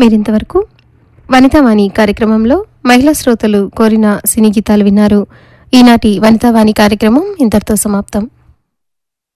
మీరింతవరకు వనితావాణి కార్యక్రమంలో మహిళా శ్రోతలు కోరిన సినీ గీతాలు విన్నారు. ఈనాటి వనితావాణి కార్యక్రమం ఇంతటితో సమాప్తం.